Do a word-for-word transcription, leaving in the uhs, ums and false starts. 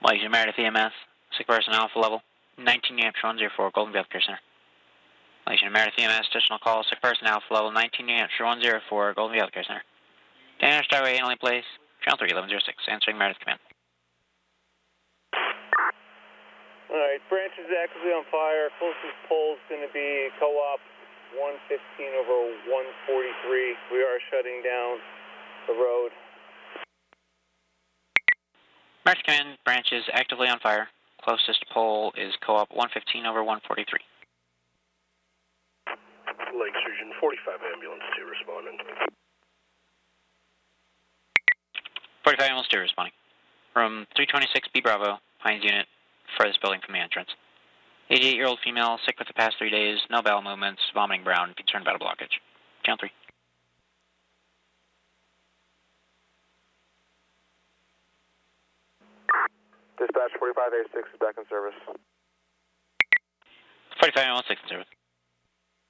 Lexington Meredith E M S, sick person Alpha level, nineteen New Hampshire one zero four, Golden View Healthcare Center. Lexington Meredith E M S, additional call, sick person Alpha level, nineteen New Hampshire one zero four, Golden View Healthcare Center. Dan Starway, Annalee Place, channel three eleven zero six, answering Meredith command. Alright, branch is actively on fire. Closest pole is going to be co-op one fifteen over one forty-three. We are shutting down the road. Meredith command, branch is actively on fire. Closest pole is co-op one fifteen over one forty-three. Lake Surgeon forty-five ambulance two responding. forty-five ambulance two responding. Room three twenty-six B Bravo, Pines unit, furthest building from the entrance. eighty-eight-year-old female, sick with the past three days, no bowel movements, vomiting brown, concerned about a blockage. Channel three. Dispatch forty-five A six is back in service. forty-five ambulance six in service.